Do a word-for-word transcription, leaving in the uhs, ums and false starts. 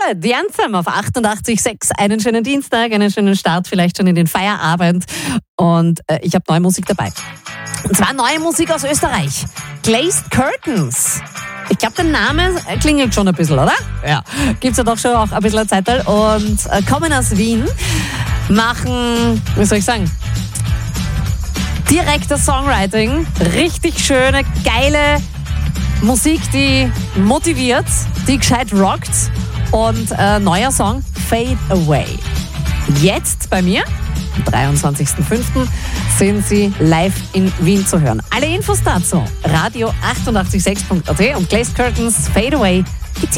The Anthem auf achtundachtzig Komma sechs. Einen schönen Dienstag, einen schönen Start vielleicht schon in den Feierabend. Und äh, ich habe neue Musik dabei. Und zwar neue Musik aus Österreich. Glazed Curtains. Ich glaube, der Name klingelt schon ein bisschen, oder? Ja. Gibt's ja doch schon auch ein bisschen Zeit. Und äh, kommen aus Wien, machen, wie soll ich sagen, direktes Songwriting, richtig schöne, geile Musik, die motiviert, die gescheit rockt. Und äh, neuer Song, Fade Away. Jetzt bei mir, am dreiundzwanzigsten fünften sind sie live in Wien zu hören. Alle Infos dazu, radio achtundachtzig Komma sechs Punkt a t und Glazed Curtains, Fade Away gibt's jetzt.